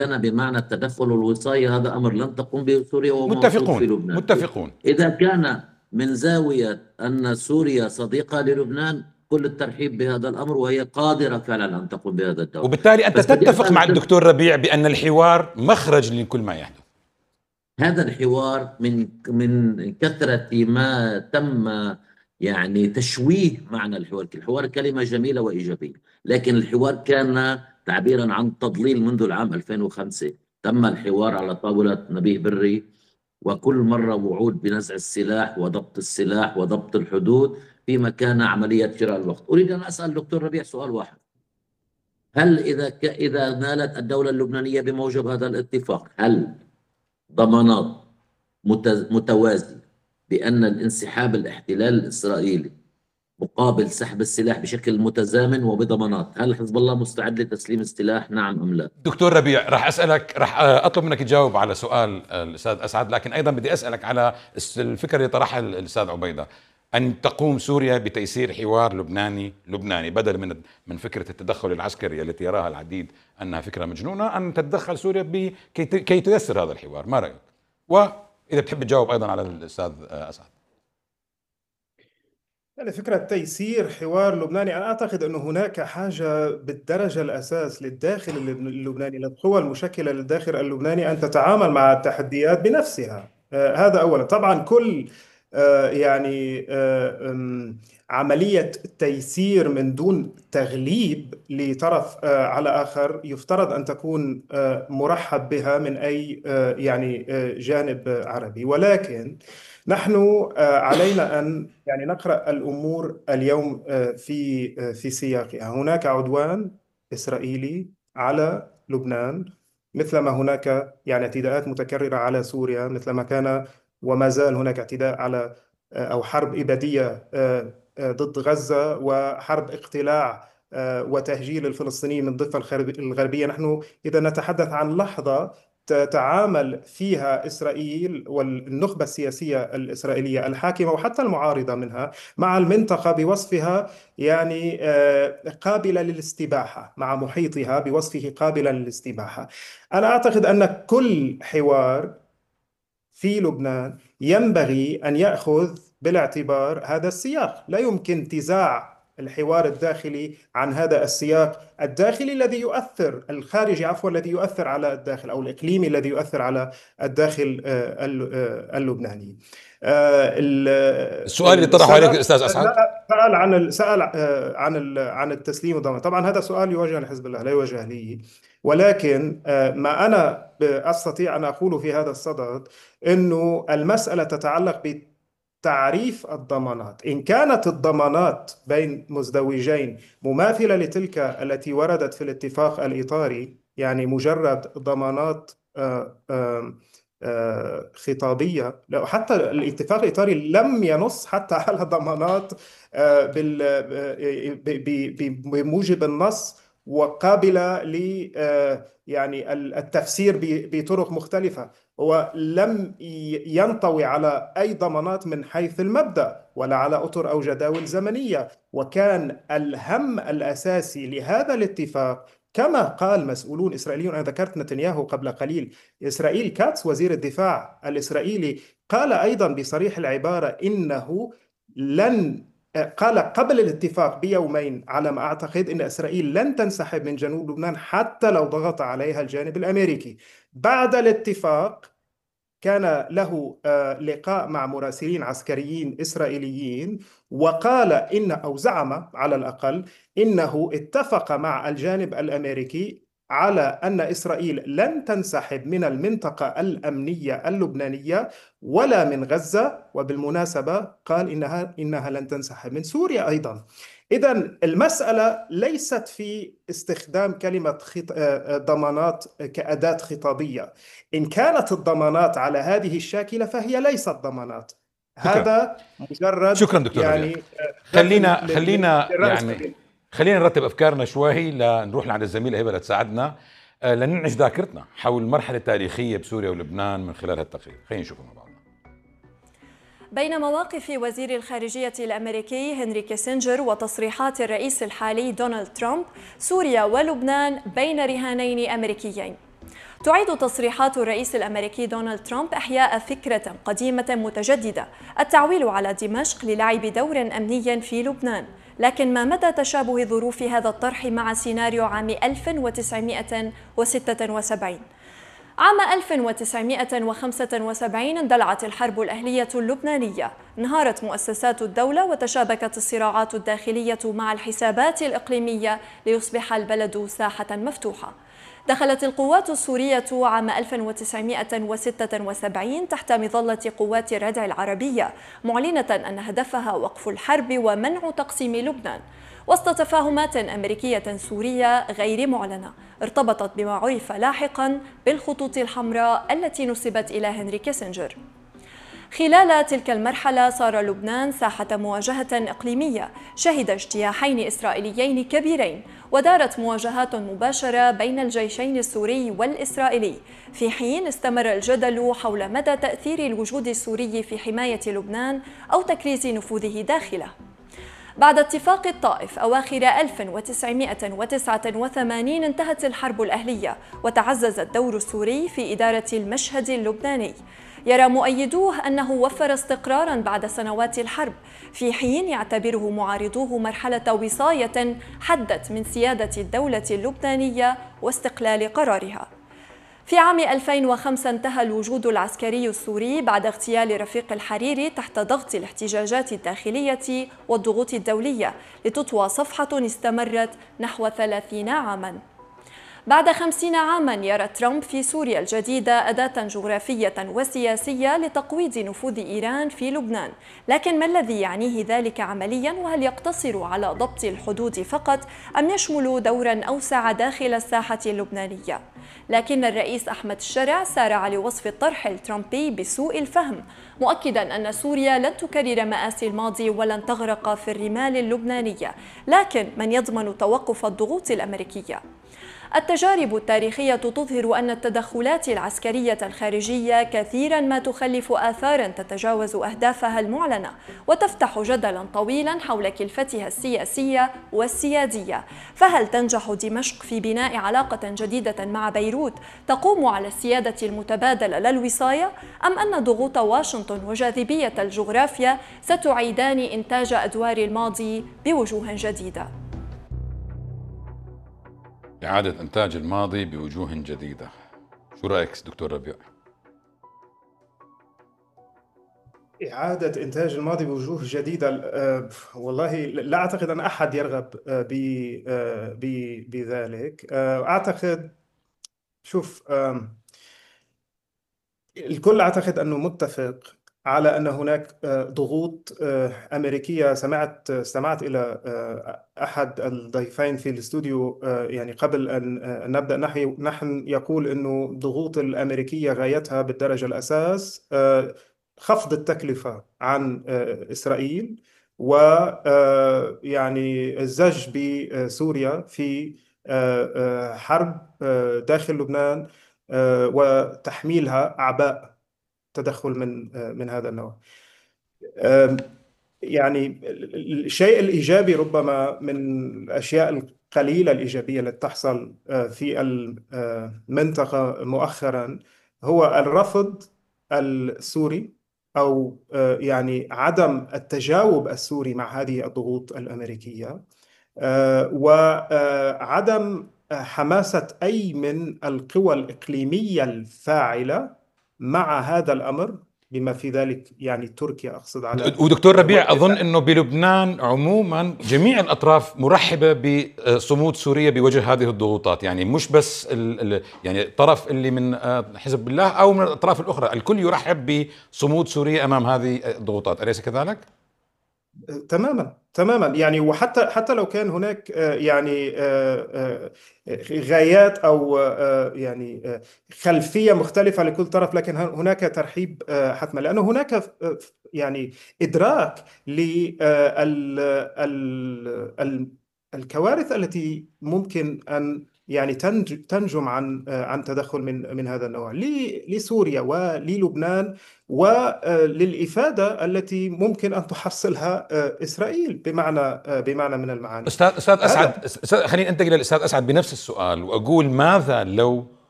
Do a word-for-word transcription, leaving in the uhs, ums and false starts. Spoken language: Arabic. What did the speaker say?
كان بمعنى التدخل الوصاية، هذا أمر لن تقوم به سوريا وهو موجود في متفقون لبنان. متفقون. إذا كان من زاوية أن سوريا صديقة للبنان، كل الترحيب بهذا الأمر، وهي قادرة فعلا أن تقوم بهذا الدور. وبالتالي أنت بس بدي تتفق مع أسأل، الدكتور ربيع بأن الحوار مخرج لكل ما يحدث. هذا الحوار من من كثرة ما تم يعني تشويه معنى الحوار. الحوار كلمة جميلة وإيجابية، لكن الحوار كان تعبيرا عن تضليل منذ العام ألفين وخمسة. تم الحوار على طاولة نبيه بري، وكل مرة وعود بنزع السلاح وضبط السلاح وضبط الحدود في مكان عملية شراء الوقت. أريد أن أسأل دكتور ربيع سؤال واحد: هل إذا ك... إذا نالت الدولة اللبنانية بموجب هذا الاتفاق، هل ضمانات متوازي بأن الانسحاب الاحتلال الإسرائيلي مقابل سحب السلاح بشكل متزامن وبضمانات، هل حزب الله مستعد لتسليم السلاح، نعم أم لا؟ دكتور ربيع، راح أسألك، راح أطلب منك تجاوب على سؤال الأستاذ أسعد، لكن أيضا بدي أسألك على الفكرة اللي طرحها الأستاذ عبيدة، أن تقوم سوريا بتيسير حوار لبناني لبناني بدل من من فكرة التدخل العسكري التي يراها العديد أنها فكرة مجنونة، أن تتدخل سوريا كي كي تيسر هذا الحوار. ما رأيك؟ وإذا بتحب تجاوب أيضا على الأستاذ أسعد. يعني فكرة تيسير حوار لبناني، أنا أعتقد أن هناك حاجة بالدرجة الأساس للداخل اللبناني، للقوى المشكلة للداخل اللبناني، أن تتعامل مع التحديات بنفسها. آه هذا أولا. طبعا كل آه يعني آه عملية تيسير من دون تغليب لطرف آه على آخر يفترض أن تكون آه مرحب بها من أي آه يعني آه جانب عربي، ولكن نحن علينا أن يعني نقرأ الأمور اليوم في في سياقها. هناك عدوان إسرائيلي على لبنان، مثلما هناك يعني اعتداءات متكررة على سوريا، مثلما كان وما زال هناك اعتداء على أو حرب إبادية ضد غزة، وحرب اقتلاع وتهجير الفلسطينيين من الضفة الغربية. نحن إذا نتحدث عن لحظة تتعامل فيها إسرائيل والنخبة السياسية الإسرائيلية الحاكمة وحتى المعارضة منها مع المنطقة بوصفها يعني قابلة للاستباحة، مع محيطها بوصفه قابلا للاستباحة. أنا أعتقد أن كل حوار في لبنان ينبغي أن يأخذ بالاعتبار هذا السياق. لا يمكن انتزاع الحوار الداخلي عن هذا السياق الداخلي الذي يؤثر، الخارجي عفوا، الذي يؤثر على الداخل، أو الإقليمي الذي يؤثر على الداخل اللبناني. السؤال اللي طرحه عليك الأستاذ أسعد سأل عن سأل عن عن التسليم والضمان. طبعا هذا سؤال يوجه لحزب الله، لا يوجه لي، ولكن ما أنا أستطيع أن أقوله في هذا الصدد أنه المسألة تتعلق بتعريف الضمانات. إن كانت الضمانات بين مزدوجين مماثلة لتلك التي وردت في الاتفاق الإطاري، يعني مجرد ضمانات خطابية، لا حتى الاتفاق الإطاري لم ينص حتى على ضمانات بموجب النص وقابلة ل يعني التفسير بطرق مختلفة. هو لم ينطوي على أي ضمانات من حيث المبدأ ولا على أطر أو جداول زمنية. وكان الهم الأساسي لهذا الاتفاق كما قال مسؤولون إسرائيليون، أنا ذكرت نتنياهو قبل قليل، إسرائيل كاتس وزير الدفاع الإسرائيلي قال أيضا بصريح العبارة إنه لن قال قبل الاتفاق بيومين على ما أعتقد إن إسرائيل لن تنسحب من جنوب لبنان حتى لو ضغط عليها الجانب الأمريكي. بعد الاتفاق كان له لقاء مع مراسلين عسكريين إسرائيليين، وقال إن أو زعم على الأقل إنه اتفق مع الجانب الأمريكي على أن إسرائيل لن تنسحب من المنطقة الأمنية اللبنانية ولا من غزة، وبالمناسبة قال إنها إنها لن تنسحب من سوريا أيضا. إذا المسألة ليست في استخدام كلمة خط... ضمانات كأداة خطابية. إن كانت الضمانات على هذه الشاكلة فهي ليست ضمانات، هذا مجرد شكرا دكتور يعني ربيع. خلينا خلينا يعني خلينا نرتب أفكارنا شوي لنروح لعند الزميلة هبة لتساعدنا لننعش ذاكرتنا حول المرحلة التاريخية بسوريا ولبنان من خلال هالتقرير. خلينا نشوفه مع بعض. بين مواقف وزير الخارجية الأمريكي هنري كيسنجر وتصريحات الرئيس الحالي دونالد ترامب، سوريا ولبنان بين رهانين أمريكيين. تعيد تصريحات الرئيس الأمريكي دونالد ترامب إحياء فكرة قديمة متجددة، التعويل على دمشق للعب دور أمني في لبنان. لكن ما مدى تشابه ظروف هذا الطرح مع سيناريو عام ألف وتسعمائة وستة وسبعين؟ عام ألف وتسعمائة وخمسة وسبعين اندلعت الحرب الأهلية اللبنانية، انهارت مؤسسات الدولة وتشابكت الصراعات الداخلية مع الحسابات الإقليمية ليصبح البلد ساحة مفتوحة. دخلت القوات السورية عام ألف وتسعمائة وستة وسبعين تحت مظلة قوات الردع العربية، معلنة أن هدفها وقف الحرب ومنع تقسيم لبنان، وسط تفاهمات أمريكية سورية غير معلنة ارتبطت بما عرف لاحقا بالخطوط الحمراء التي نسبت إلى هنري كيسنجر. خلال تلك المرحلة صار لبنان ساحة مواجهة إقليمية، شهد اجتياحين إسرائيليين كبيرين، ودارت مواجهات مباشرة بين الجيشين السوري والإسرائيلي، في حين استمر الجدل حول مدى تأثير الوجود السوري في حماية لبنان أو تكريس نفوذه داخله. بعد اتفاق الطائف أواخر ألف وتسعمائة وتسعة وثمانين انتهت الحرب الأهلية، وتعزز الدور السوري في إدارة المشهد اللبناني. يرى مؤيدوه أنه وفر استقراراً بعد سنوات الحرب، في حين يعتبره معارضوه مرحلة وصاية حدت من سيادة الدولة اللبنانية واستقلال قرارها. في عام ألفين وخمسة انتهى الوجود العسكري السوري بعد اغتيال رفيق الحريري تحت ضغط الاحتجاجات الداخلية والضغوط الدولية، لتطوى صفحة استمرت نحو ثلاثين عاماً. بعد خمسين عاماً يرى ترامب في سوريا الجديدة أداة جغرافية وسياسية لتقويض نفوذ إيران في لبنان، لكن ما الذي يعنيه ذلك عملياً؟ وهل يقتصر على ضبط الحدود فقط أم يشمل دوراً أوسع داخل الساحة اللبنانية؟ لكن الرئيس أحمد الشرع سارع لوصف الطرح الترامبي بسوء الفهم، مؤكداً أن سوريا لن تكرر مآسي الماضي ولن تغرق في الرمال اللبنانية، لكن من يضمن توقف الضغوط الأمريكية؟ التجارب التاريخية تظهر أن التدخلات العسكرية الخارجية كثيراً ما تخلف آثاراً تتجاوز أهدافها المعلنة، وتفتح جدلاً طويلاً حول كلفتها السياسية والسيادية. فهل تنجح دمشق في بناء علاقة جديدة مع بيروت تقوم على السيادة المتبادلة لا الوصاية، أم أن ضغوط واشنطن وجاذبية الجغرافيا ستعيدان إنتاج أدوار الماضي بوجوه جديدة؟ إعادة إنتاج الماضي بوجوه جديدة، شو رأيك دكتور ربيع؟ إعادة إنتاج الماضي بوجوه جديدة، أه والله لا أعتقد أن أحد يرغب أه بذلك. أه أعتقد، شوف، أه الكل أعتقد أنه متفق على أن هناك ضغوط أمريكية. سمعت سمعت إلى أحد الضيفين في الاستوديو يعني قبل أن نبدأ نحن يقول أنه الضغوط الأمريكية غايتها بالدرجة الأساس خفض التكلفة عن إسرائيل، ويعني الزج بسوريا في حرب داخل لبنان وتحميلها أعباء تدخل من من هذا النوع. يعني الشيء الإيجابي ربما من الأشياء القليلة الإيجابية التي تحصل في المنطقة مؤخرا هو الرفض السوري، أو يعني عدم التجاوب السوري مع هذه الضغوط الأمريكية، وعدم حماسة أي من القوى الإقليمية الفاعلة مع هذا الأمر، بما في ذلك يعني تركيا أقصد على. ودكتور ربيع، أظن أنه بلبنان عموما جميع الأطراف مرحبة بصمود سوريا بوجه هذه الضغوطات، يعني مش بس ال يعني الطرف اللي من حزب الله أو من الأطراف الأخرى، الكل يرحب بصمود سوريا أمام هذه الضغوطات، أليس كذلك؟ تماما تماما يعني، وحتى حتى لو كان هناك يعني غايات او يعني خلفيه مختلفه لكل طرف، لكن هناك ترحيب حتما، لانه هناك يعني ادراك للكوارث التي ممكن ان يعني تنجم عن عن تدخل من من هذا النوع لسوريا وللبنان، وللإفادة التي ممكن أن تحصلها إسرائيل بمعنى بمعنى من المعاني. أستاذ أستاذ أسعد، خليني أنتقل للأستاذ أسعد بنفس السؤال وأقول: ماذا لو